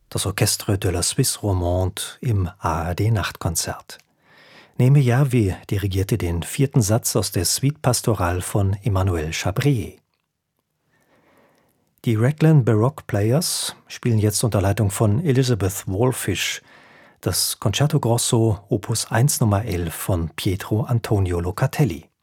das Orchestre de la Suisse Romande im ARD-Nachtkonzert. Neme Järvi dirigierte den 4. Satz aus der Suite Pastorale von Emmanuel Chabrier. Die Raglan Baroque Players spielen jetzt unter Leitung von Elizabeth Wallfish das Concerto Grosso Opus 1 Nummer 11 von Pietro Antonio Locatelli.